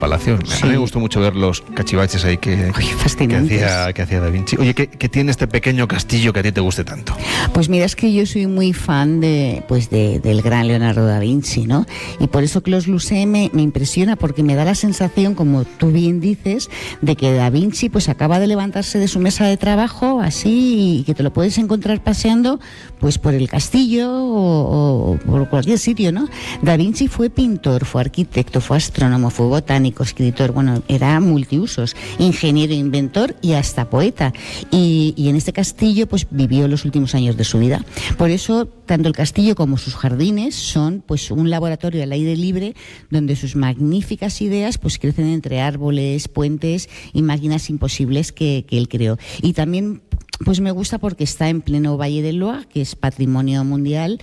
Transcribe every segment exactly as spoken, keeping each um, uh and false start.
Palacio. Sí. A mí me gustó mucho ver los cachivaches ahí que, que, hacía, que hacía Da Vinci. Oye, ¿qué, ¿qué tiene este pequeño castillo que a ti te guste tanto? Pues mira, es que yo soy muy fan de, pues de, del gran Leonardo da Vinci, ¿no? Y por eso Clos-Lucé me, me impresiona, porque me da la sensación, como tú bien dices, de que Da Vinci pues acaba de levantarse de su mesa de trabajo así, y que te lo puedes encontrar paseando pues por el castillo o, o por cualquier sitio, ¿no? Da Vinci fue pintor, fue arquitecto, fue astrónomo, fue botánico, escritor, bueno, era multiusos, ingeniero, inventor y hasta poeta. Y, y en este castillo pues vivió los últimos años de su vida. Por eso, tanto el castillo como sus jardines son pues un laboratorio al aire libre, donde sus magníficas ideas pues crecen entre árboles, puentes y máquinas imposibles que, que él creó. Y también pues me gusta porque está en pleno Valle del Loire, que es patrimonio mundial,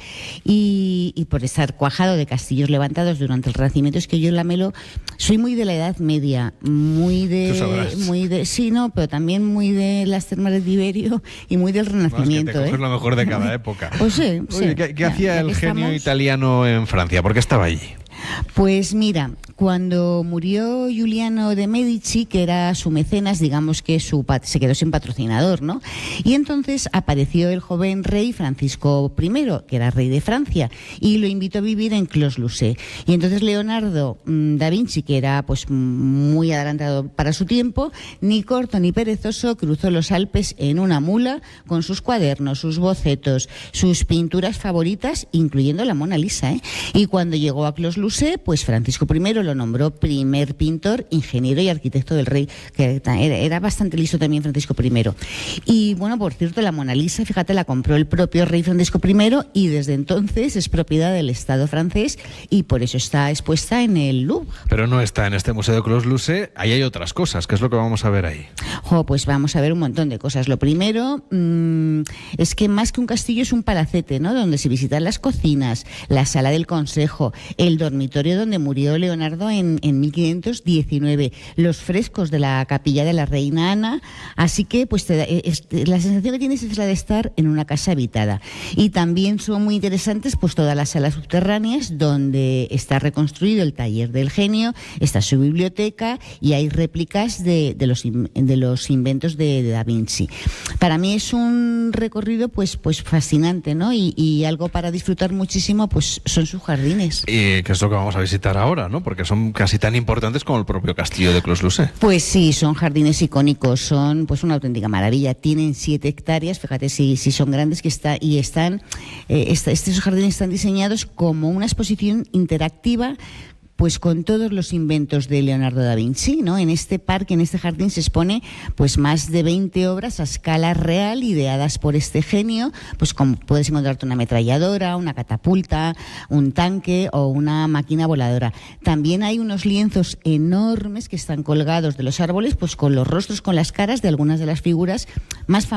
y, y por estar cuajado de castillos levantados durante el Renacimiento. Es que yo, Lamelo, soy muy de la Edad Media, muy de, muy de, sí, no, pero también muy de las termas de Tiberio y muy del Renacimiento. No, es que te coges ¿eh? lo mejor de cada época. Pues sí, sí. Oye, ¿qué, qué ya, hacía ya el genio estamos... italiano en Francia? ¿Por qué estaba allí? Pues mira, cuando murió Giuliano de Medici, que era su mecenas, digamos que su pat- se quedó sin patrocinador, ¿no? Y entonces apareció el joven rey Francisco primero, que era rey de Francia, y lo invitó a vivir en Clos-Lucé. Y entonces Leonardo mmm, da Vinci, que era pues muy adelantado para su tiempo, ni corto ni perezoso, cruzó los Alpes en una mula con sus cuadernos, sus bocetos, sus pinturas favoritas, incluyendo la Mona Lisa, ¿eh? Y cuando llegó a Clos-Lucé, pues Francisco primero lo nombró primer pintor, ingeniero y arquitecto del rey, que era, era bastante listo también Francisco primero. Y bueno, por cierto, la Mona Lisa, fíjate, la compró el propio rey Francisco primero y desde entonces es propiedad del Estado francés y por eso está expuesta en el Louvre. Pero no está en este Museo de Clos-Lucé, ahí hay otras cosas. ¿Qué es lo que vamos a ver ahí? Oh, pues vamos a ver un montón de cosas. Lo primero mmm, es que más que un castillo es un palacete, ¿no? Donde se visitan las cocinas, la sala del consejo, el dormitorio donde murió Leonardo en, en mil quinientos diecinueve, los frescos de la capilla de la reina Ana, así que pues te da, es, la sensación que tienes es la de estar en una casa habitada. Y también son muy interesantes pues todas las salas subterráneas donde está reconstruido el taller del genio, está su biblioteca y hay réplicas de, de, los, de los inventos de, de Da Vinci. Para mí es un recorrido pues, pues fascinante, ¿no? Y, y algo para disfrutar muchísimo pues son sus jardines. Y que es lo que vamos a visitar ahora, ¿no? Porque son casi tan importantes como el propio castillo de Clos-Lucé. Pues sí, son jardines icónicos, son pues una auténtica maravilla. Tienen siete hectáreas, fíjate si, si son grandes, que está, y están, eh, esta, estos jardines están diseñados como una exposición interactiva, pues con todos los inventos de Leonardo da Vinci, ¿no? En este parque, en este jardín se expone pues más de veinte obras a escala real ideadas por este genio, pues como puedes encontrarte una ametralladora, una catapulta, un tanque o una máquina voladora. También hay unos lienzos enormes que están colgados de los árboles, pues con los rostros, con las caras de algunas de las figuras más famosas